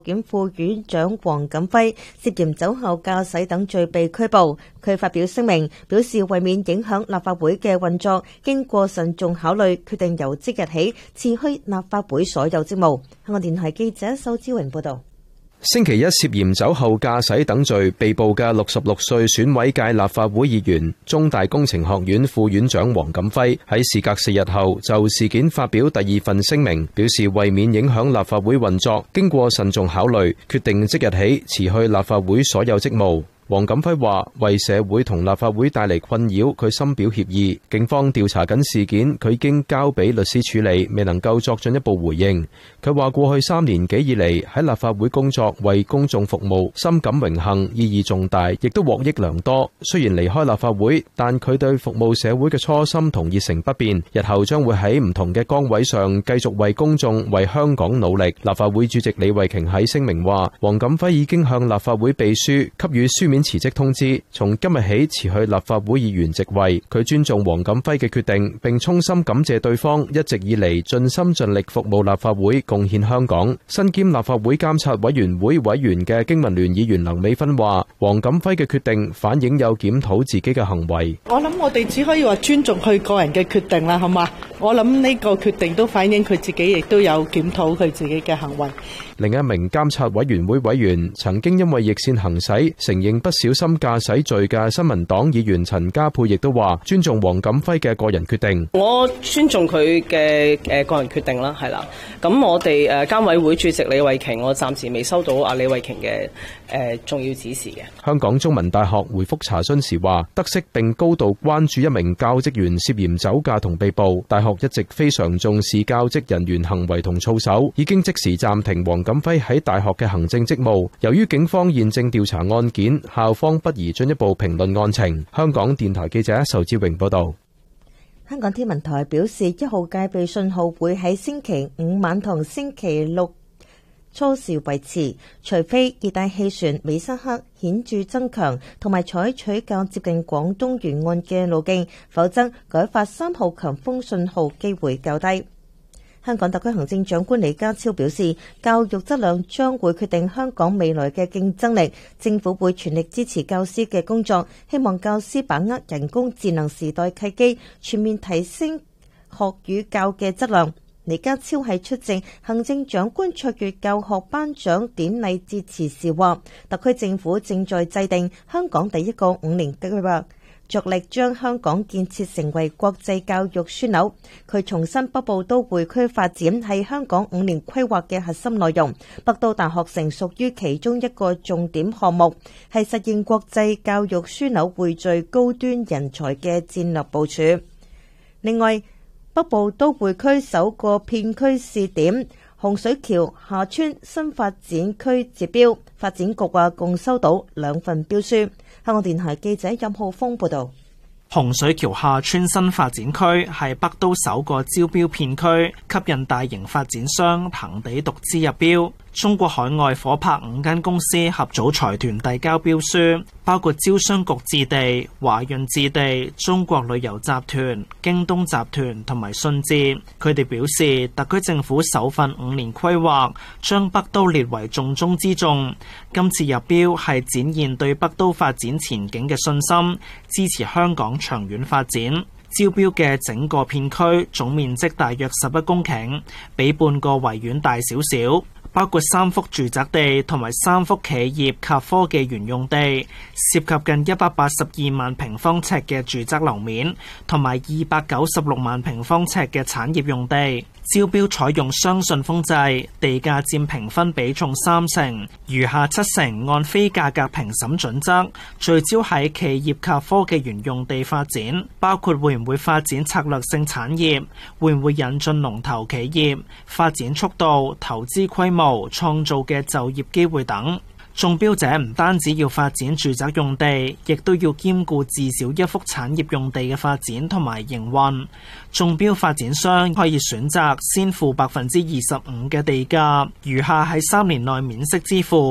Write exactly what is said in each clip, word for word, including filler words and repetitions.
檢副院長黃錦輝涉嫌酒後駕駛等罪被拘捕。佢發表聲明，表示為免影響立法會嘅運作，經過慎重考慮，決定由即日起辭去立法會所有職務。香港電台記者蘇之榮報道。 星期一涉嫌酒後駕駛等罪被捕嘅六十六歲選委界立法會議員、中大工程學院副院長黃錦輝喺事隔四日後就事件發表第二份聲明，表示為免影響立法會運作，經過慎重考慮，決定即日起辭去立法會所有職務。黃錦輝話：為社會同立法會帶嚟困擾，佢深表歉意。警方調查緊事件，佢已經交俾律師處理，未能夠作進一步回應。佢話過去三年幾以嚟喺立法會工作，為公眾服務，深感榮幸，意義重大，亦都獲益良多。雖然離開立法會，但佢對服務社會嘅初心同熱誠不變，日後將會喺唔同嘅崗位上繼續為公眾、為香港努力。立法會主席李慧瓊喺聲明話：黃錦輝已經向立法會秘書給予書面辭職通知，從今日起辭去立法會議員席位。佢尊重黃錦輝嘅決定，並衷心感謝對方一直以嚟盡心盡力服務立法會，貢獻香港。身兼立法會監察委員會委員嘅經民聯議員劉美芬話：黃錦輝嘅決定反映有檢討自己嘅行為。 我諗我哋只可以話尊重佢個人嘅決定啦，好嘛？我諗呢個決定都反映佢自己亦都有檢討佢自己嘅行為。 另一名監察委員會委員，曾經因為逆線行駛承認不小心駕駛罪嘅新民黨議員陳家佩亦都話尊重黃錦輝嘅個人決定。 我尊重佢嘅誒個人決定啦，係啦。咁我哋誒監委會主席李慧瓊，我暫時未收到阿李慧瓊嘅誒重要指示嘅。 香港中文大學回覆查詢時話，得悉並高度關注一名教職員涉嫌酒駕同被捕，大學一直非常重視教職人員行為同操守，已經即時暫停黃錦輝喺大學嘅行政職務。由於警方現正調查案件，校方不宜進一步評論案情。香港電台記者仇志榮報道。 香港天文台表示，一號戒備信號會喺星期五晚同星期六初時維持，除非熱帶氣旋美沙克顯著增強同埋採取較接近廣東沿岸嘅路徑，否則改發三號強風信號機會較低。香港特區行政長官李家超表示，教育質量將會決定香港未來嘅競爭力，政府會全力支持教師嘅工作，希望教師把握人工智能時代契機，全面提升學與教嘅質量。李家超喺出席行政長官卓越教學頒獎典禮致辭時話，特區政府正在制定香港第一個五年計劃，着力將香港建設成為國際教育樞紐。佢重申北部都會區發展係香港五年規劃嘅核心內容，北都大學城屬於其中一個重點項目，係實現國際教育樞紐匯聚高端人才嘅戰略部署。另外，北部都會區首個片區試點洪水橋廈村新發展區截標，發展局話共收到兩份標書。香港電台記者任浩峰報道。 洪水橋廈村新發展區係北都首個招標片區，吸引大型發展商恒地獨資入標。中國海外夥拍五間公司合組財團遞交標書，包括招商局置地、華潤置地、中國旅遊集團、京東集團同埋信置。佢哋表示，特區政府首份五年規劃將北都列為重中之重。今次入標係展現對北都發展前景嘅信心，支持香港長遠發展。招標嘅整個片區總面積大約十一公頃，比半個維園大少少。包括三幅住宅地同埋三幅企業及科技園用地，涉及近一百八十二萬平方尺嘅住宅樓面，同埋二百九十六萬平方尺嘅產業用地。招標採用雙信封制，地價佔評分比重三成，餘下七成按非價格評審準則，聚焦喺企業及科技園用地發展，包括會唔會發展策略性產業，會唔會引進龍頭企業，發展速度、投資規模、創造嘅就業機會等。中標者唔單止要發展住宅用地，亦都要兼顧至少一幅產業用地嘅發展同埋營運。中標發展商可以選擇先付百分之二十五嘅地價，餘下喺三年內免息支付。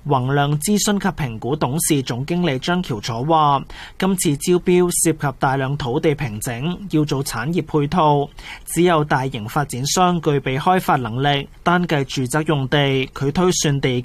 宏亮諮詢及評估董事總經理張喬楚話，今次招標涉及大量土地平整，要做產業配套，只有大型發展商具備開發能力。單計住宅用地，佢推算地